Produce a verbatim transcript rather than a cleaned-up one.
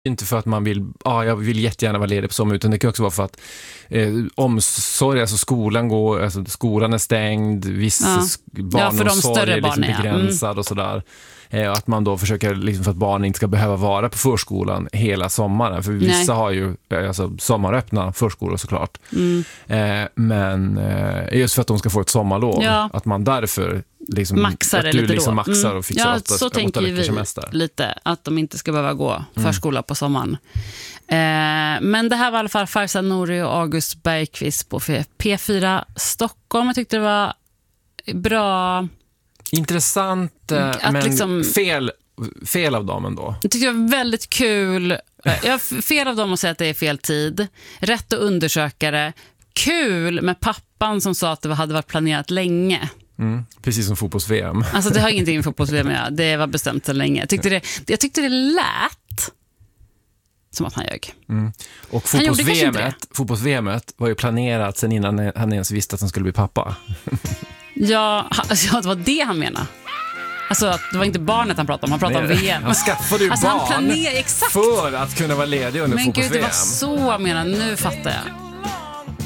inte för att man vill, ja, jag vill jättegärna vara ledig på sommar, utan det kan också vara för att eh, omsorg, alltså skolan går, alltså skolan är stängd, viss ja. barnomsorg ja, är liksom barn, begränsad ja. mm. och sådär. Eh, att man då försöker, liksom, för att barnen inte ska behöva vara på förskolan hela sommaren, för vissa Nej. har ju alltså, sommaröppna förskolor såklart. Mm. Eh, men eh, just för att de ska få ett sommarlov, ja. att man därför liksom, maxar att du liksom då. maxar och fixar ja, åtta, så åtta tänker veckors vi semester. Lite, att de inte ska behöva gå förskola mm. på sommaren. Eh, men det här var i alla fall Farzad Nouri och August Bergqvist på P fyra Stockholm. Jag tyckte det var bra. Intressant, att men liksom, fel, fel av dem ändå. Jag tyckte det var väldigt kul. Jag fel av dem att säga att det är fel tid. Rätt att undersöka det. Kul med pappan som sa att det hade varit planerat länge. Mm, precis som fotbolls-V M. Alltså det har ingenting med fotbolls-V M att göra. Det var bestämt så länge. Jag tyckte det, jag tyckte det lät som att han ljög. Mm. Och fotbolls-V M fotbolls-V M var ju planerat sen innan han ens visste att han skulle bli pappa. Ja, alltså, det var det han menade. Alltså att det var inte barnet han pratade om, han pratade Nej, om V M. Han skaffade ju alltså, barn han planer, exakt. för att kunna vara ledig under Men fotbolls-V M. Men gud, det var så jag menade, nu fattar jag.